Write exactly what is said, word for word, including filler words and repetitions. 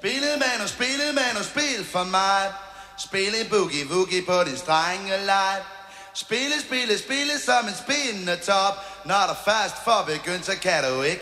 Spillet man og spillet man og spil for mig. Spil en boogie-woogie på din strengelej. Spille, spille, spille som en spindende top. Når der først får begyndt, så kan du ikke